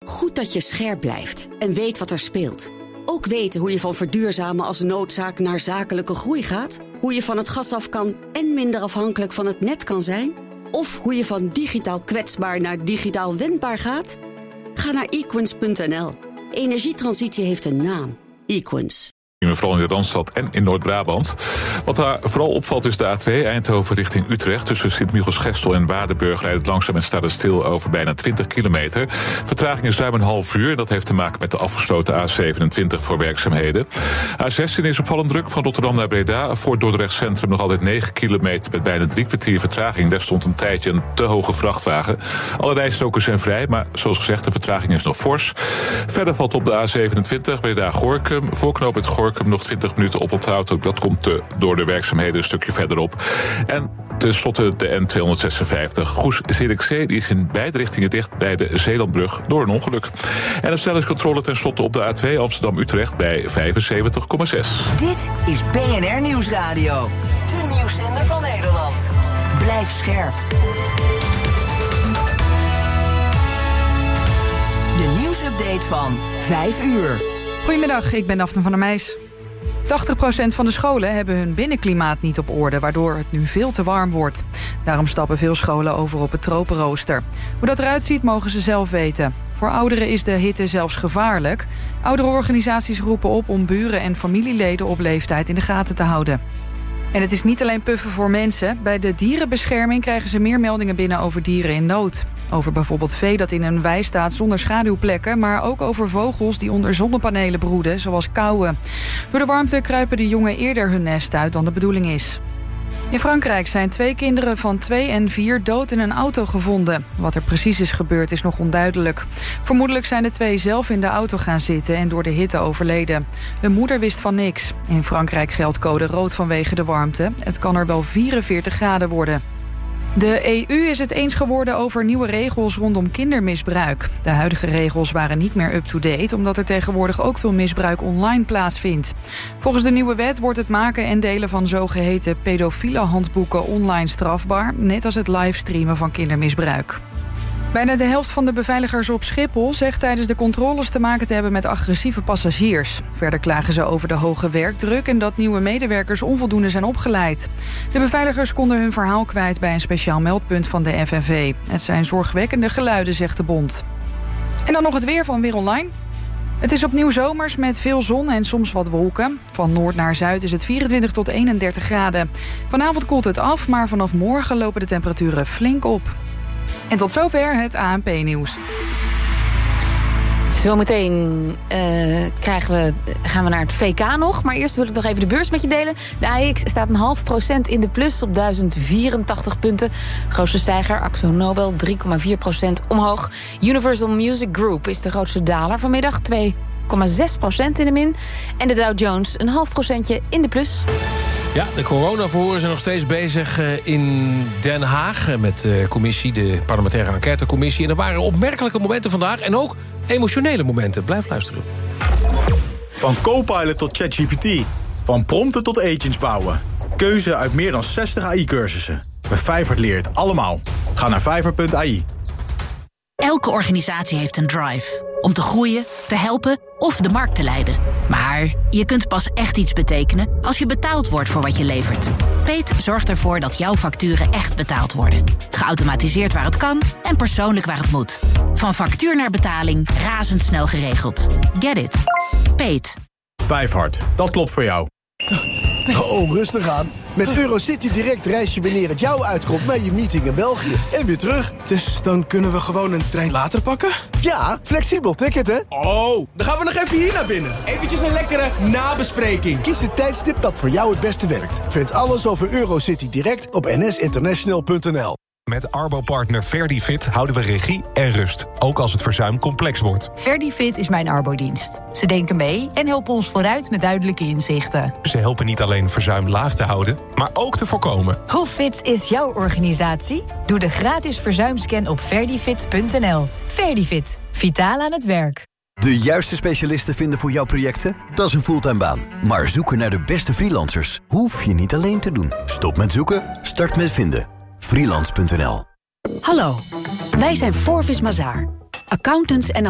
Goed dat je scherp blijft en weet wat er speelt. Ook weten hoe je van verduurzamen als noodzaak naar zakelijke groei gaat. Hoe je van het gas af kan en minder afhankelijk van het net kan zijn. Of hoe je van digitaal kwetsbaar naar digitaal wendbaar gaat. Ga naar equins.nl. Energietransitie heeft een naam. Equins. Vooral in de Randstad en in Noord-Brabant. Wat daar vooral opvalt is de A2 Eindhoven richting Utrecht. Tussen Sint-Michielsgestel en Waardenburg rijdt het langzaam en staat het stil over bijna 20 kilometer. Vertraging is ruim een half uur. Dat heeft te maken met de afgesloten A27 voor werkzaamheden. A16 is opvallend druk van Rotterdam naar Breda. Voor Dordrecht Centrum nog altijd 9 kilometer met bijna 3 kwartier vertraging. Daar stond een tijdje een te hoge vrachtwagen. Alle rijstroken zijn vrij, maar zoals gezegd, de vertraging is nog fors. Verder valt op de A27 Breda-Gorkum. Voor knooppunt Gorkum nog 20 minuten oponthoud. Ook dat komt door de werkzaamheden een stukje verderop. En tenslotte de N256 Goes-Zierikzee. Die is in beide richtingen dicht bij de Zeelandbrug door een ongeluk. En de snelheidscontrole tenslotte op de A2 Amsterdam-Utrecht bij 75,6. Dit is BNR Nieuwsradio. De nieuwszender van Nederland. Blijf scherp. De nieuwsupdate van 5 uur. Goedemiddag, ik ben Daphne van der Meijs. 80% van de scholen hebben hun binnenklimaat niet op orde, waardoor het nu veel te warm wordt. Daarom stappen veel scholen over op het tropenrooster. Hoe dat eruit ziet, mogen ze zelf weten. Voor ouderen is de hitte zelfs gevaarlijk. Ouderenorganisaties roepen op om buren en familieleden op leeftijd in de gaten te houden. En het is niet alleen puffen voor mensen. Bij de dierenbescherming krijgen ze meer meldingen binnen over dieren in nood. Over bijvoorbeeld vee dat in een wei staat zonder schaduwplekken, maar ook over vogels die onder zonnepanelen broeden, zoals kauwen. Door de warmte kruipen de jongen eerder hun nest uit dan de bedoeling is. In Frankrijk zijn 2 kinderen van 2 en 4 dood in een auto gevonden. Wat er precies is gebeurd is nog onduidelijk. Vermoedelijk zijn de 2 zelf in de auto gaan zitten en door de hitte overleden. Hun moeder wist van niks. In Frankrijk geldt code rood vanwege de warmte. Het kan er wel 44 graden worden. De EU is het eens geworden over nieuwe regels rondom kindermisbruik. De huidige regels waren niet meer up-to-date, omdat er tegenwoordig ook veel misbruik online plaatsvindt. Volgens de nieuwe wet wordt het maken en delen van zogeheten pedofiele handboeken online strafbaar, net als het livestreamen van kindermisbruik. Bijna de helft van de beveiligers op Schiphol zegt tijdens de controles te maken te hebben met agressieve passagiers. Verder klagen ze over de hoge werkdruk en dat nieuwe medewerkers onvoldoende zijn opgeleid. De beveiligers konden hun verhaal kwijt bij een speciaal meldpunt van de FNV. Het zijn zorgwekkende geluiden, zegt de bond. En dan nog het weer van Weer Online. Het is opnieuw zomers met veel zon en soms wat wolken. Van noord naar zuid is het 24 tot 31 graden. Vanavond koelt het af, maar vanaf morgen lopen de temperaturen flink op. En tot zover het ANP-nieuws. Zometeen gaan we naar het VK nog. Maar eerst wil ik nog even de beurs met je delen. De AEX staat 0,5% in de plus op 1084 punten. Grootste stijger, Akzo Nobel, 3,4% omhoog. Universal Music Group is de grootste daler vanmiddag, 2,6% in de min. En de Dow Jones een 0,5% in de plus. Ja, de coronaverhoren zijn nog steeds bezig in Den Haag met de commissie, de parlementaire enquêtecommissie. En er waren opmerkelijke momenten vandaag en ook emotionele momenten. Blijf luisteren. Van Copilot tot ChatGPT. Van prompten tot agents bouwen. Keuze uit meer dan 60 AI-cursussen. Bij Fiverr leert allemaal. Ga naar fiverr.ai. Elke organisatie heeft een drive. Om te groeien, te helpen of de markt te leiden. Maar je kunt pas echt iets betekenen als je betaald wordt voor wat je levert. Peet zorgt ervoor dat jouw facturen echt betaald worden. Geautomatiseerd waar het kan en persoonlijk waar het moet. Van factuur naar betaling, razendsnel geregeld. Get it. Peet. Vijfhart, dat klopt voor jou. Oh, rustig aan. Met Eurocity Direct reis je wanneer het jou uitkomt naar je meeting in België. En weer terug. Dus dan kunnen we gewoon een trein later pakken? Ja, flexibel ticket, hè? Oh, dan gaan we nog even hier naar binnen. Eventjes een lekkere nabespreking. Kies het tijdstip dat voor jou het beste werkt. Vind alles over Eurocity Direct op nsinternational.nl. Met Arbo-partner Verdifit houden we regie en rust. Ook als het verzuim complex wordt. Verdifit is mijn Arbo-dienst. Ze denken mee en helpen ons vooruit met duidelijke inzichten. Ze helpen niet alleen verzuim laag te houden, maar ook te voorkomen. Hoe fit is jouw organisatie? Doe de gratis verzuimscan op verdifit.nl. Verdifit. Vitaal aan het werk. De juiste specialisten vinden voor jouw projecten? Dat is een fulltime baan. Maar zoeken naar de beste freelancers hoef je niet alleen te doen. Stop met zoeken, start met vinden. Freelance.nl. Hallo, wij zijn Forvis Mazars, accountants en